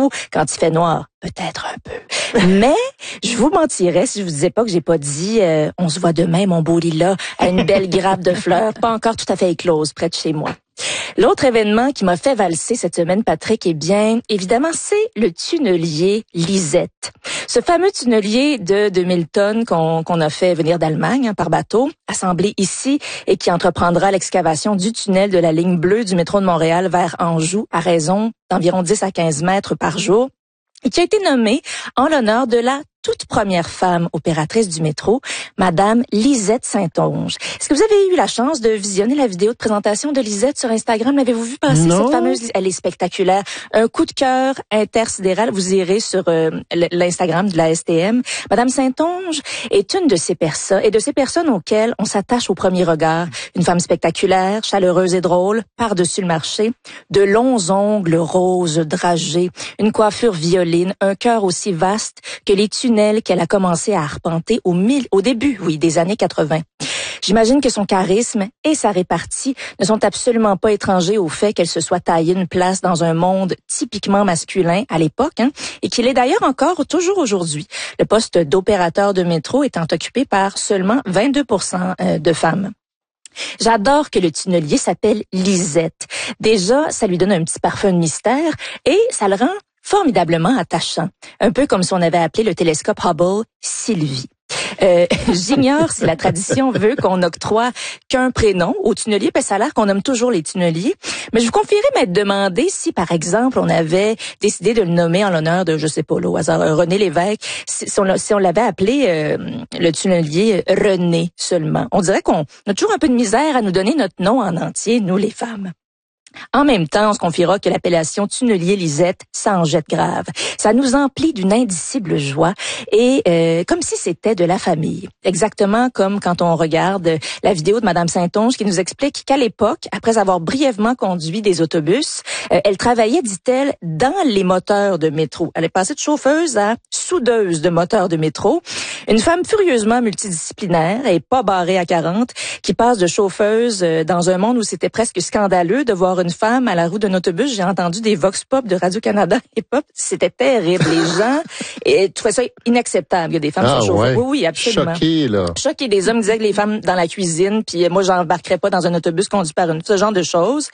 vous quand il fait noir? Peut-être un peu. Mais je vous mentirais si je vous disais pas que j'ai pas dit on se voit demain, mon beau lilas, à une belle grappe de fleurs, pas encore tout à fait éclose près de chez moi. L'autre événement qui m'a fait valser cette semaine, Patrick, évidemment, c'est le tunnelier Lisette. Ce fameux tunnelier de 2000 tonnes qu'on a fait venir d'Allemagne par bateau, assemblé ici et qui entreprendra l'excavation du tunnel de la ligne bleue du métro de Montréal vers Anjou à raison d'environ 10 à 15 mètres par jour et qui a été nommé en l'honneur de la toute première femme opératrice du métro, Madame Lisette Saint-Onge. Est-ce que vous avez eu la chance de visionner la vidéo de présentation de Lisette sur Instagram? L'avez-vous vu passer, non. cette fameuse? Elle est spectaculaire. Un coup de cœur intersidéral. Vous irez sur l'Instagram de la STM. Madame Saint-Onge est une de ces personnes auxquelles on s'attache au premier regard. Une femme spectaculaire, chaleureuse et drôle, par-dessus le marché, de longs ongles roses dragés, une coiffure violine, un cœur aussi vaste que les tunnels qu'elle a commencé à arpenter au début, des années 80. J'imagine que son charisme et sa répartie ne sont absolument pas étrangers au fait qu'elle se soit taillée une place dans un monde typiquement masculin à l'époque, et qu'il est d'ailleurs encore toujours aujourd'hui. Le poste d'opérateur de métro étant occupé par seulement 22% de femmes. J'adore que le tunnelier s'appelle Lisette. Déjà, ça lui donne un petit parfum de mystère et ça le rend formidablement attachant. Un peu comme si on avait appelé le télescope Hubble Sylvie. J'ignore si la tradition veut qu'on octroie qu'un prénom au tunnelier, parce que ça a l'air qu'on nomme toujours les tunneliers. Mais je vous confierais m'être demandé si, par exemple, on avait décidé de le nommer en l'honneur de, je sais pas, là, au hasard, René Lévesque, si on l'avait appelé le tunnelier René seulement. On dirait qu'on a toujours un peu de misère à nous donner notre nom en entier, nous les femmes. En même temps, on se confiera que l'appellation tunnelier Lisette, ça en jette grave. Ça nous emplit d'une indicible joie et comme si c'était de la famille. Exactement comme quand on regarde la vidéo de Madame Saint-Onge qui nous explique qu'à l'époque, après avoir brièvement conduit des autobus, elle travaillait, dit-elle, dans les moteurs de métro. Elle est passée de chauffeuse à soudeuse de moteurs de métro. Une femme furieusement multidisciplinaire et pas barrée à 40, qui passe de chauffeuse dans un monde où c'était presque scandaleux de voir une femme à la roue d'un autobus. J'ai entendu des vox pop de Radio-Canada et pop. C'était terrible. Les gens trouvaient ça inacceptable. Il y a des femmes sur chauffeur. Ouais. Oui, absolument. Choqué, là. Choqué. Des hommes disaient que les femmes dans la cuisine, puis moi, j'embarquerais pas dans un autobus conduit par ce genre de choses.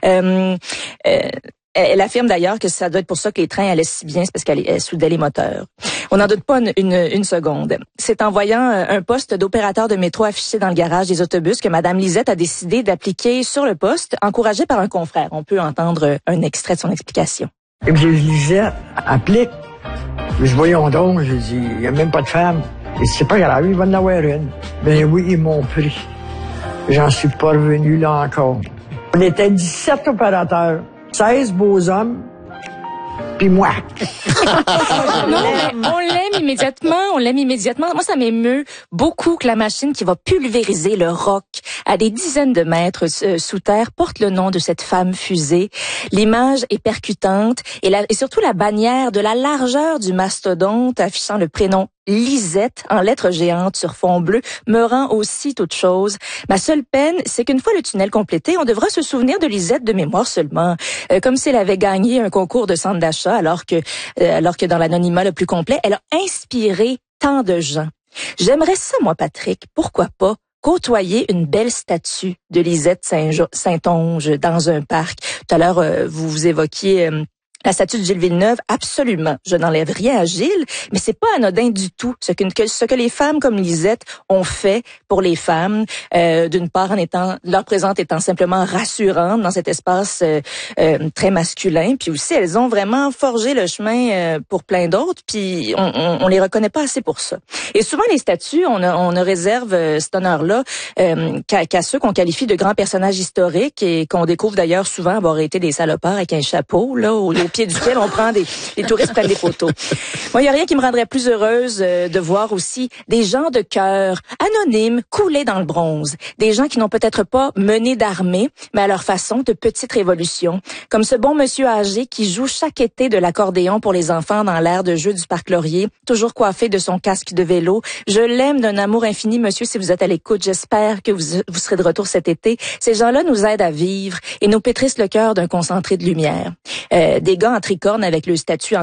Elle affirme d'ailleurs que ça doit être pour ça que les trains allaient si bien, c'est parce qu'elle soudait les moteurs. On n'en doute pas une seconde. C'est en voyant un poste d'opérateur de métro affiché dans le garage des autobus que Madame Lisette a décidé d'appliquer sur le poste, encouragée par un confrère. On peut entendre un extrait de son explication. Et puis Lisette applique. Je dis, voyons donc, j'ai dit, il n'y a même pas de femme. Et c'est pas grave, il va en avoir une. Ben oui, ils m'ont pris. J'en suis pas revenu là encore. On était 17 opérateurs. 16 beaux hommes, puis moi. Non, mais on l'aime immédiatement. Moi, ça m'émeut beaucoup que la machine qui va pulvériser le roc à des dizaines de mètres sous terre porte le nom de cette femme fusée. L'image est percutante et surtout la bannière de la largeur du mastodonte affichant le prénom Lisette en lettres géantes sur fond bleu me rend aussi toute chose. Ma seule peine, c'est qu'une fois le tunnel complété, on devra se souvenir de Lisette de mémoire seulement, comme si elle avait gagné un concours de centre d'achat, alors que dans l'anonymat le plus complet, elle a inspiré tant de gens. J'aimerais ça, moi, Patrick, pourquoi pas côtoyer une belle statue de Lisette Saint-Onge dans un parc. Tout à l'heure, vous évoquiez la statue de Gilles Villeneuve, absolument. Je n'enlève rien à Gilles, mais c'est pas anodin du tout ce que les femmes comme Lisette ont fait pour les femmes. D'une part, leur présence étant simplement rassurante dans cet espace très masculin, puis aussi elles ont vraiment forgé le chemin pour plein d'autres, puis on les reconnaît pas assez pour ça. Et souvent les statues, on ne réserve cet honneur-là qu'à ceux qu'on qualifie de grands personnages historiques et qu'on découvre d'ailleurs souvent avoir été des salopards avec un chapeau là au pied duquel on prend les touristes prennent des photos. Moi, il y a rien qui me rendrait plus heureuse de voir aussi des gens de cœur anonymes couler dans le bronze, des gens qui n'ont peut-être pas mené d'armée, mais à leur façon de petites révolutions, comme ce bon monsieur âgé qui joue chaque été de l'accordéon pour les enfants dans l'aire de jeu du Parc Laurier, toujours coiffé de son casque de vélo. Je l'aime d'un amour infini, monsieur, si vous êtes à l'écoute. J'espère que vous serez de retour cet été. Ces gens-là nous aident à vivre et nous pétrissent le cœur d'un concentré de lumière. Des gars en tricorne avec le statut en